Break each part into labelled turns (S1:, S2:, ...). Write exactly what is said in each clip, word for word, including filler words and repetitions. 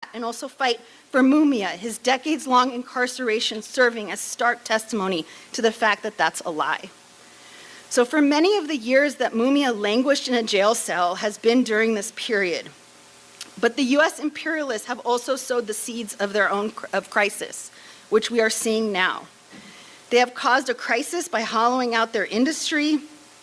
S1: and also fight for Mumia, his decades-long incarceration serving as stark testimony to the fact that that's a lie. So for many of the years that Mumia languished in a jail cell has been during this period. But the U S imperialists have also sowed the seeds of their own of crisis, which we are seeing now. They have caused a crisis by hollowing out their industry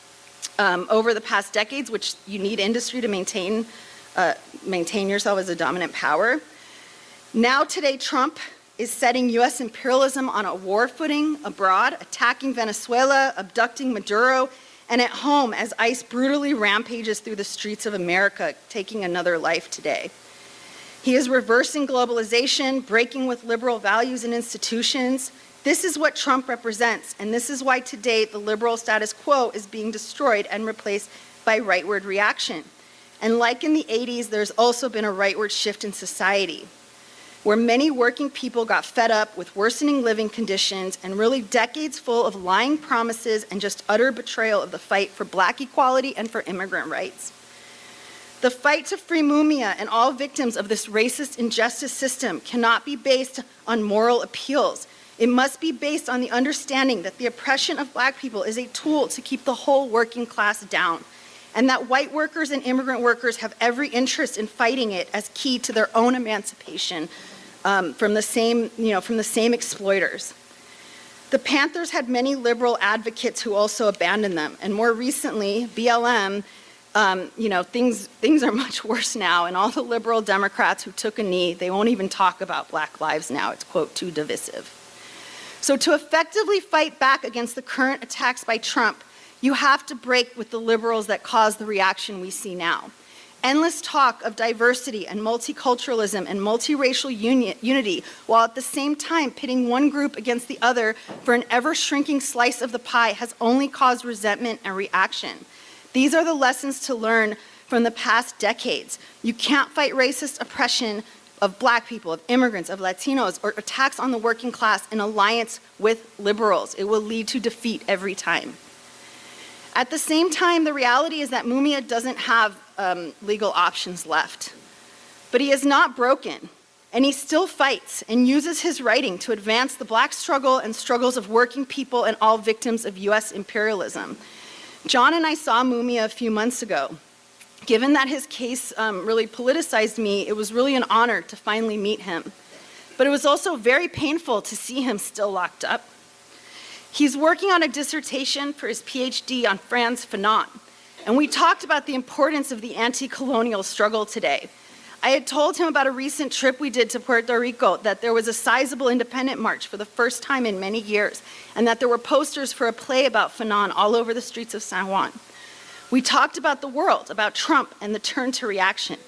S1: um, over the past decades, which you need industry to maintain, uh, maintain yourself as a dominant power. Now today, Trump is setting U S imperialism on a war footing abroad, attacking Venezuela, abducting Maduro, and at home as ICE brutally rampages through the streets of America, taking another life today. He is reversing globalization, breaking with liberal values and institutions. This is what Trump represents, and this is why today the liberal status quo is being destroyed and replaced by rightward reaction. And like in the eighties, there's also been a rightward shift in society, where many working people got fed up with worsening living conditions and really decades full of lying promises and just utter betrayal of the fight for Black equality and for immigrant rights. The fight to free Mumia and all victims of this racist injustice system cannot be based on moral appeals. It must be based on the understanding that the oppression of Black people is a tool to keep the whole working class down, and that white workers and immigrant workers have every interest in fighting it as key to their own emancipation um, from the same, you know, from the same exploiters. The Panthers had many liberal advocates who also abandoned them, and more recently, B L M, um, you know, things, things are much worse now, and all the liberal Democrats who took a knee, they won't even talk about Black lives now. It's, quote, too divisive. So to effectively fight back against the current attacks by Trump, you have to break with the liberals that cause the reaction we see now. Endless talk of diversity and multiculturalism and multiracial uni- unity, while at the same time pitting one group against the other for an ever-shrinking slice of the pie, has only caused resentment and reaction. These are the lessons to learn from the past decades. You can't fight racist oppression of Black people, of immigrants, of Latinos, or attacks on the working class in alliance with liberals. It will lead to defeat every time. At the same time, the reality is that Mumia doesn't have um, legal options left. But he is not broken, and he still fights and uses his writing to advance the Black struggle and struggles of working people and all victims of U S imperialism. John and I saw Mumia a few months ago. Given that his case um, really politicized me, it was really an honor to finally meet him. But it was also very painful to see him still locked up. He's working on a dissertation for his PhD on Frantz Fanon, and we talked about the importance of the anti-colonial struggle today. I had told him about a recent trip we did to Puerto Rico, that there was a sizable independent march for the first time in many years, and that there were posters for a play about Fanon all over the streets of San Juan. We talked about the world, about Trump and the turn to reaction.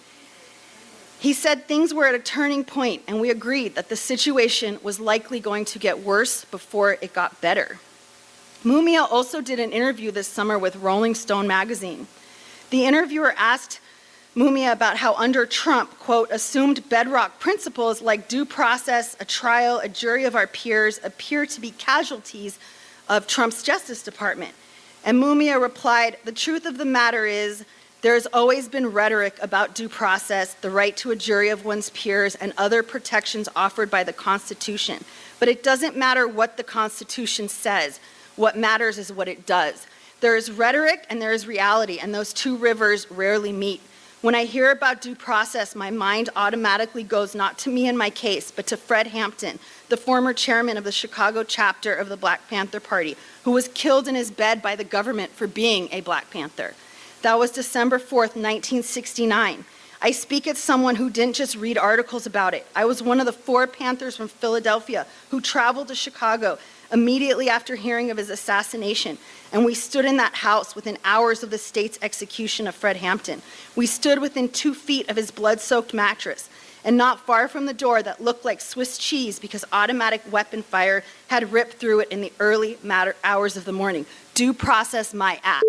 S1: He said things were at a turning point, and we agreed that the situation was likely going to get worse before it got better. Mumia also did an interview this summer with Rolling Stone magazine. The interviewer asked Mumia about how under Trump, quote, assumed bedrock principles like due process, a trial, a jury of our peers appear to be casualties of Trump's Justice Department. And Mumia replied, the truth of the matter is, there has always been rhetoric about due process, the right to a jury of one's peers, and other protections offered by the Constitution. But it doesn't matter what the Constitution says. What matters is what it does. There is rhetoric and there is reality, and those two rivers rarely meet. When I hear about due process, my mind automatically goes not to me and my case, but to Fred Hampton, the former chairman of the Chicago chapter of the Black Panther Party, who was killed in his bed by the government for being a Black Panther. That was December fourth, nineteen sixty-nine. I speak as someone who didn't just read articles about it. I was one of the four Panthers from Philadelphia who traveled to Chicago immediately after hearing of his assassination, and we stood in that house within hours of the state's execution of Fred Hampton. We stood within two feet of his blood-soaked mattress, and not far from the door that looked like Swiss cheese because automatic weapon fire had ripped through it in the early matter hours of the morning. Due process my ass.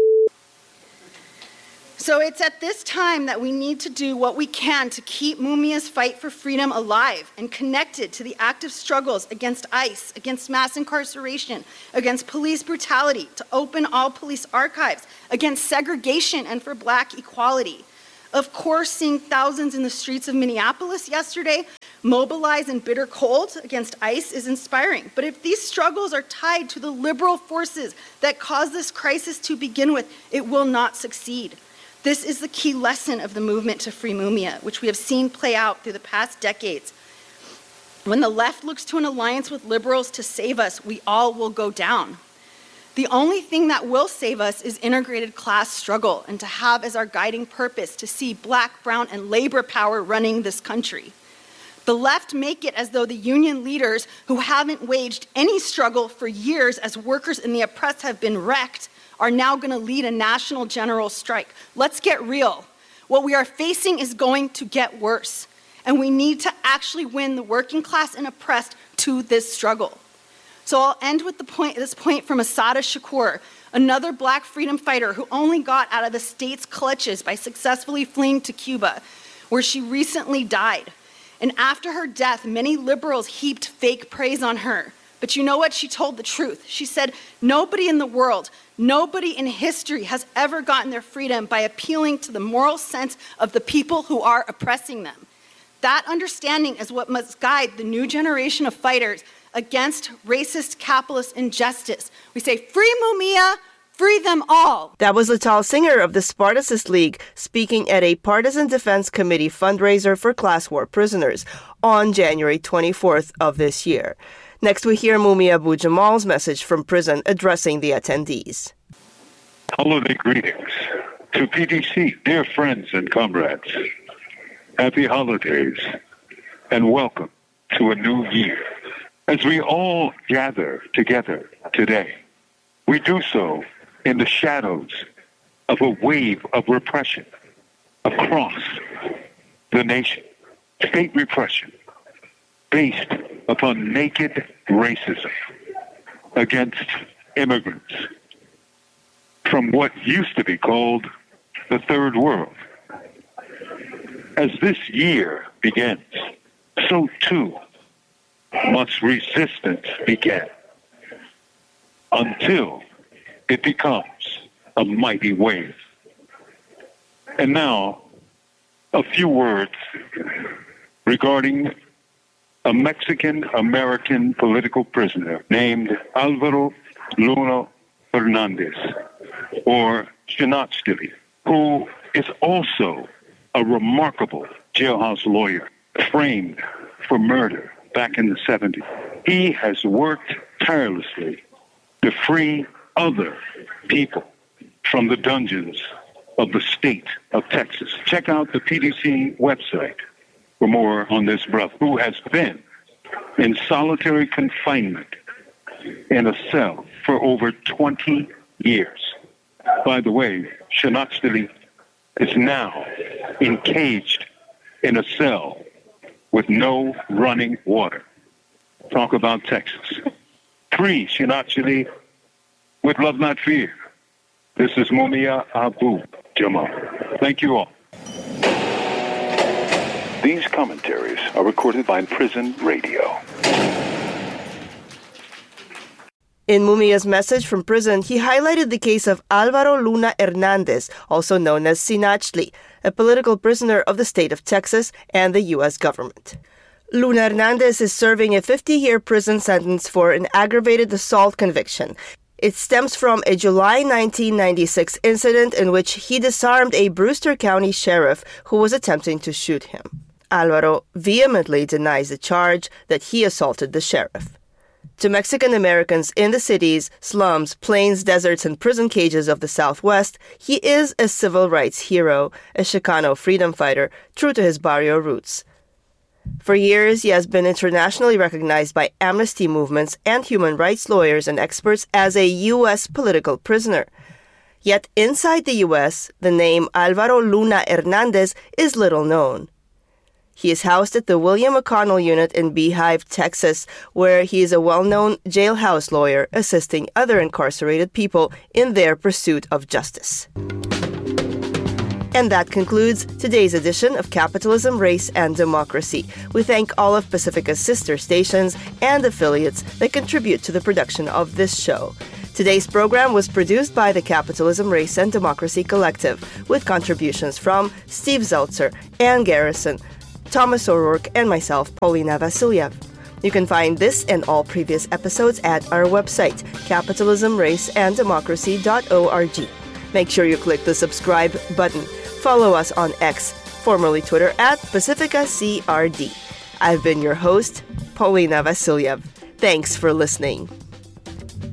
S1: So it's at this time that we need to do what we can to keep Mumia's fight for freedom alive and connected to the active struggles against ICE, against mass incarceration, against police brutality, to open all police archives, against segregation and for Black equality. Of course, seeing thousands in the streets of Minneapolis yesterday mobilize in bitter cold against ICE is inspiring. But if these struggles are tied to the liberal forces that caused this crisis to begin with, it will not succeed. This is the key lesson of the movement to free Mumia, which we have seen play out through the past decades. When the left looks to an alliance with liberals to save us, we all will go down. The only thing that will save us is integrated class struggle, and to have as our guiding purpose to see Black, brown, and labor power running this country. The left make it as though the union leaders who haven't waged any struggle for years as workers and the oppressed have been wrecked are now going to lead a national general strike. Let's get real. What we are facing is going to get worse, and we need to actually win the working class and oppressed to this struggle. So I'll end with the point, this point from Assata Shakur, another Black freedom fighter who only got out of the state's clutches by successfully fleeing to Cuba, where she recently died. And after her death, many liberals heaped fake praise on her. But you know what? She told the truth. She said, nobody in the world, nobody in history has ever gotten their freedom by appealing to the moral sense of the people who are oppressing them. That understanding is what must guide the new generation of fighters against racist capitalist injustice. We say, free Mumia, free them all.
S2: That was Lital Singer of the Spartacist League speaking at a Partisan Defense Committee fundraiser for class war prisoners on January twenty-fourth of this year. Next, we hear Mumia Abu Jamal's message from prison addressing the attendees.
S3: Holiday greetings to P D C, dear friends and comrades. Happy holidays and welcome to a new year. As we all gather together today, we do so in the shadows of a wave of repression across the nation. State repression based upon naked racism against immigrants from what used to be called the Third World. As this year begins, so too must resistance begin until it becomes a mighty wave. And now, a few words regarding a Mexican-American political prisoner named Alvaro Luna Hernandez, or Xenochtli, who is also a remarkable jailhouse lawyer framed for murder back in the seventies. He has worked tirelessly to free other people from the dungeons of the state of Texas. Check out the P D C website for more on this brother, who has been in solitary confinement in a cell for over twenty years. By the way, Xenochtli is now encaged in a cell with no running water. Talk about Texas. Free Xenochtli with love, not fear. This is Mumia Abu Jamal. Thank you all. These commentaries are recorded by Prison Radio.
S2: In Mumia's message from prison, he highlighted the case of Alvaro Luna Hernandez, also known as Xenochtli, a political prisoner of the state of Texas and the U S government. Luna Hernandez is serving a fifty-year prison sentence for an aggravated assault conviction. It stems from a July nineteen ninety-six incident in which he disarmed a Brewster County sheriff who was attempting to shoot him. Alvaro vehemently denies the charge that he assaulted the sheriff. To Mexican Americans in the cities, slums, plains, deserts, and prison cages of the Southwest, he is a civil rights hero, a Chicano freedom fighter, true to his barrio roots. For years, he has been internationally recognized by amnesty movements and human rights lawyers and experts as a U S political prisoner. Yet inside the U S, the name Alvaro Luna Hernandez is little known. He is housed at the William McConnell Unit in Beehive, Texas, where he is a well-known jailhouse lawyer assisting other incarcerated people in their pursuit of justice. And that concludes today's edition of Capitalism, Race, and Democracy. We thank all of Pacifica's sister stations and affiliates that contribute to the production of this show. Today's program was produced by the Capitalism, Race, and Democracy Collective, with contributions from Steve Zeltzer, Ann Garrison, Thomas O'Rourke, and myself, Paulina Vasiliev. You can find this and all previous episodes at our website, capitalism race and democracy dot org. Make sure you click the subscribe button. Follow us on X, formerly Twitter, at Pacifica C R D. I've been your host, Paulina Vasiliev. Thanks for listening.